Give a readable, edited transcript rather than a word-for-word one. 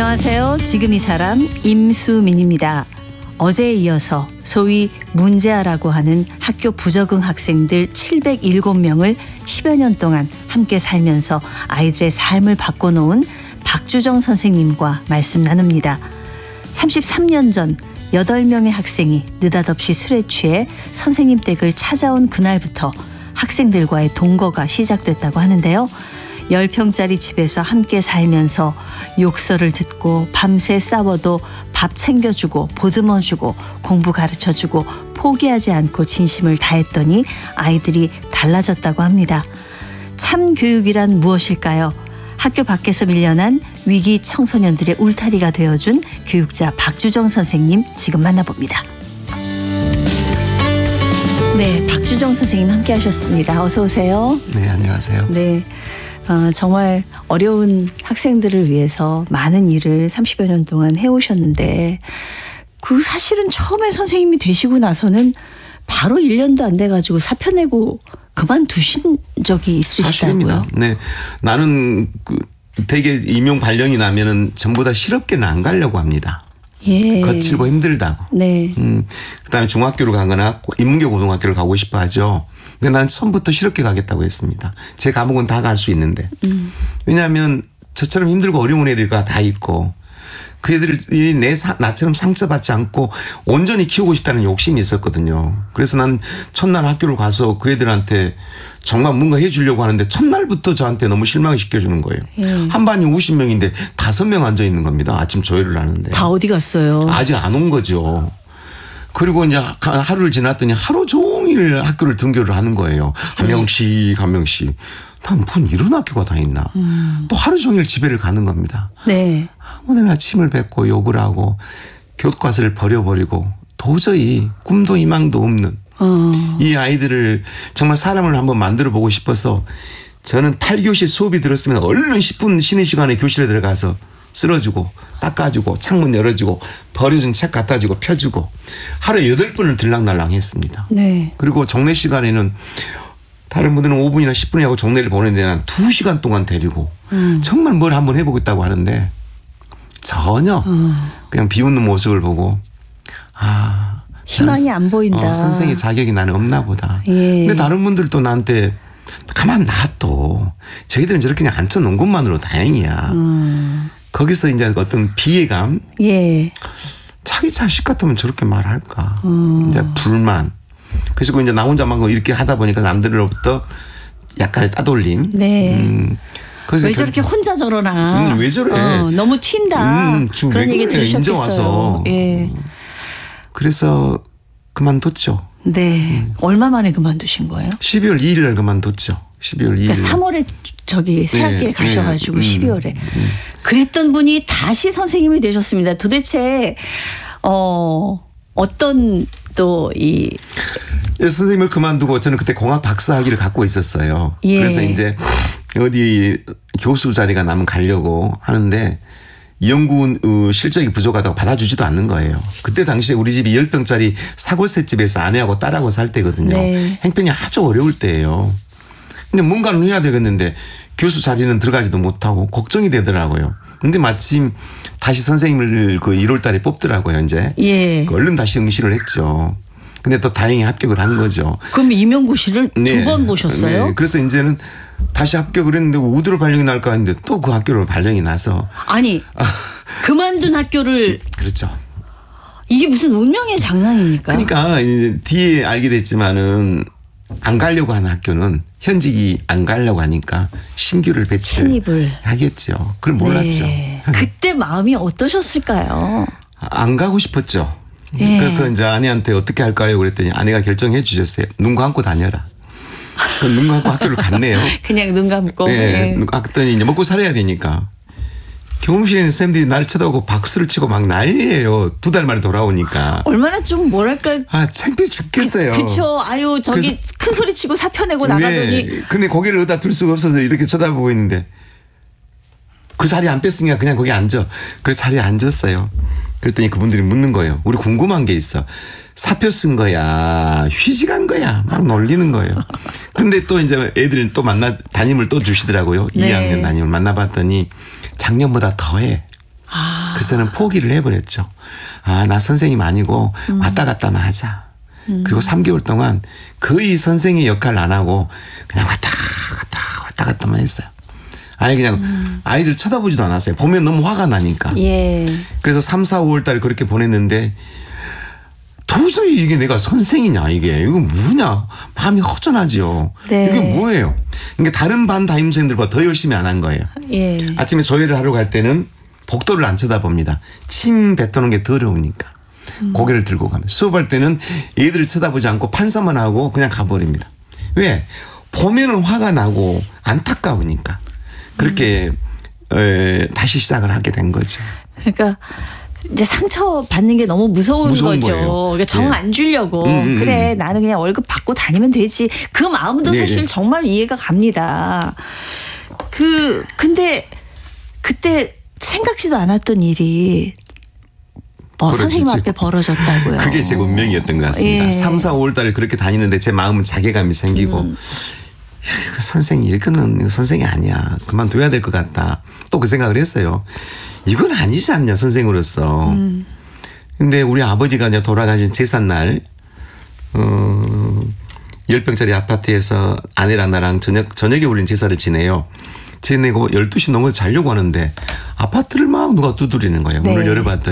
안녕하세요. 지금 이 사람 임수민입니다. 어제에 이어서 소위 문제아라고 하는 학교 부적응 학생들 707명을 10여 년 동안 함께 살면서 아이들의 삶을 바꿔놓은 박주정 선생님과 말씀 나눕니다. 33년 전 8명의 학생이 느닷없이 술에 취해 선생님 댁을 찾아온 그날부터 학생들과의 동거가 시작됐다고 하는데요. 10평짜리 집에서 함께 살면서 욕설을 듣고 밤새 싸워도 밥 챙겨주고 보듬어주고 공부 가르쳐주고 포기하지 않고 진심을 다했더니 아이들이 달라졌다고 합니다. 참 교육이란 무엇일까요? 학교 밖에서 밀려난 위기 청소년들의 울타리가 되어준 교육자 박주정 선생님 지금 만나봅니다. 네, 박주정 선생님 함께 하셨습니다. 어서 오세요. 네, 안녕하세요. 네. 정말 어려운 학생들을 위해서 많은 일을 30여 년 동안 해오셨는데 그 사실은 처음에 선생님이 되시고 나서는 바로 1년도 안 돼가지고 사표 내고 그만두신 적이 있으시다고요? 사실입니다. 네, 나는 되게 임용 발령이 나면은 전부 다 실업계는 안 가려고 합니다. 예. 거칠고 힘들다고. 네. 그다음에 중학교를 가거나 인문계 고등학교를 가고 싶어 하죠. 근데 나는 처음부터 실업계 가겠다고 했습니다. 제 과목은 다 갈 수 있는데. 왜냐하면 저처럼 힘들고 어려운 애들과 다 있고 그 애들이 나처럼 상처받지 않고 온전히 키우고 싶다는 욕심이 있었거든요. 그래서 난 첫날 학교를 가서 그 애들한테 정말 뭔가 해 주려고 하는데 첫날부터 저한테 너무 실망을 시켜주는 거예요. 한 반이 50명인데 5명 앉아 있는 겁니다. 아침 조회를 하는데. 다 어디 갔어요? 아직 안 온 거죠. 그리고 이제 하루를 지났더니 하루 종일 학교를 등교를 하는 거예요. 한 명씩 한 명씩. 난 무슨 이런 학교가 다 있나. 또 하루 종일 집에를 가는 겁니다. 네. 아무데나 침을 뱉고 욕을 하고 교과서를 버려버리고 도저히 꿈도 희망도 없는 이 아이들을 정말 사람을 한번 만들어 보고 싶어서 저는 8교시 수업이 들었으면 얼른 10분 쉬는 시간에 교실에 들어가서 쓸어주고 닦아주고 창문 열어주고 버려준 책 갖다주고 펴주고 하루에 8번을 들락날락 했습니다. 네. 그리고 종례 시간에는 다른 분들은 5분이나 10분이라고 하고 종례를 보내는데 난 2시간 동안 데리고 정말 뭘 한번 해보겠다고 하는데 전혀 그냥 비웃는 모습을 보고 희망이 안 보인다. 선생의 자격이 나는 없나 보다. 예. 근데 다른 분들도 나한테 가만 놔둬. 저희들은 저렇게 그냥 앉혀놓은 것만으로 다행이야. 거기서 이제 어떤 비애감. 예. 자기 자식 같으면 저렇게 말할까. 이제 불만. 그래서 이제 나 혼자만 이렇게 하다 보니까 남들로부터 약간의 따돌림. 네. 그래서 왜 저렇게 혼자 저러나. 왜 저래. 너무 튄다. 그런 얘기 들으셨겠어요. 인제 와서. 예. 그래서 그만뒀죠. 네. 얼마 만에 그만두신 거예요? 12월 2일 날 그만뒀죠. 12월 2일. 그러니까 3월에 새학기에 가셔가지고 12월에. 그랬던 분이 다시 선생님이 되셨습니다. 도대체 어떤 또 선생님을 그만두고 저는 그때 공학 박사 학위를 갖고 있었어요. 예. 그래서 이제 어디 교수 자리가 나면 가려고 하는데 연구 실적이 부족하다고 받아주지도 않는 거예요. 그때 당시에 우리 집이 10평짜리 사골셋집에서 아내하고 딸하고 살 때거든요. 네. 행편이 아주 어려울 때예요. 근데 뭔가는 해야 되겠는데 교수 자리는 들어가지도 못하고 걱정이 되더라고요. 근데 마침 다시 선생님을 1월 달에 뽑더라고요, 이제. 예. 얼른 다시 응시를 했죠. 근데 또 다행히 합격을 한 거죠. 그럼 임용고시를 네. 2번 보셨어요? 네. 그래서 이제는 다시 합격을 했는데 우드로 발령이 날까 했는데 또 그 학교로 발령이 나서. 아니 그만둔 학교를. 그렇죠. 이게 무슨 운명의 장난입니까? 그러니까 이제 뒤에 알게 됐지만은 안 가려고 하는 학교는 현직이 안 가려고 하니까 신규를 신입을 하겠죠. 그걸 몰랐죠. 네. 그때 마음이 어떠셨을까요? 안 가고 싶었죠. 예. 그래서 이제 아내한테 어떻게 할까요? 그랬더니 아내가 결정해 주셨어요. 눈 감고 다녀라. 눈 감고 학교를 갔네요. 그냥 눈 감고. 네. 예. 갔더니 이제 먹고 살아야 되니까. 교무실에 있는 선생님들이 날 쳐다보고 박수를 치고 막 난리예요. 2달 만에 돌아오니까. 얼마나 좀 뭐랄까. 창피해 죽겠어요. 그쵸. 아유 저기 큰 소리 치고 사표 내고 나가더니. 네. 근데 고개를 어디다 둘 수가 없어서 이렇게 쳐다보고 있는데 그 자리 안 뺐으니까 그냥 거기 앉아. 그래서 자리에 앉았어요. 그랬더니 그분들이 묻는 거예요. 우리 궁금한 게 있어. 사표 쓴 거야, 휴직한 거야, 막 놀리는 거예요. 근데 또 이제 애들은 또 담임을 또 주시더라고요. 네. 2학년 담임을 만나봤더니 작년보다 더해. 그래서 저는 포기를 해버렸죠. 아, 나 선생님 아니고 왔다 갔다만 하자. 그리고 3개월 동안 거의 선생의 역할을 안 하고 그냥 왔다 갔다만 했어요. 아예 그냥 아이들 쳐다보지도 않았어요. 보면 너무 화가 나니까. 예. 그래서 3, 4, 5월 달 그렇게 보냈는데 도저히 이게 내가 선생이냐 이게 이거 뭐냐 마음이 허전하죠. 네. 이게 뭐예요. 그러니까 다른 반 담임선생님들보다 더 열심히 안 한 거예요. 예. 아침에 조회를 하러 갈 때는 복도를 안 쳐다봅니다. 침 뱉어놓은 게 더러우니까. 고개를 들고 가면 수업할 때는 애들을 쳐다보지 않고 판사만 하고 그냥 가버립니다. 왜? 보면은 화가 나고 안타까우니까 그렇게 다시 시작을 하게 된 거죠. 그러니까 이제 상처 받는 게 너무 무서운 무서운 거죠. 거예요. 그러니까 정 안 주려고 그래 나는 그냥 월급 받고 다니면 되지. 그 마음도 네, 사실 네. 정말 이해가 갑니다. 근데 그때 생각지도 않았던 일이 선생님 벌어지죠. 앞에 벌어졌다고요. 그게 제 운명이었던 것 같습니다. 예. 3, 4, 5월 달에 그렇게 다니는데 제 마음은 자괴감이 생기고 이거 선생님 이거는 선생이 아니야. 그만둬야 될 것 같다. 또 그 생각을 했어요. 이건 아니지 않냐 선생으로서. 근데 우리 아버지가 이제 돌아가신 제삿날 10평짜리 아파트에서 아내랑 나랑 저녁에 우리는 제사를 지내요. 지내고 12시 넘어서 자려고 하는데 아파트를 막 누가 두드리는 거예요. 네. 문을 열어봤더니